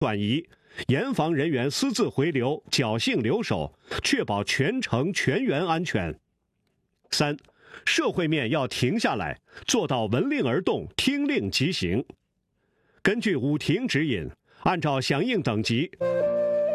转移，严防人员私自回流、侥幸留守，确保全程全员安全。3、社会面要停下来，做到闻令而动、听令即行。根据5庭指引，按照响应等级，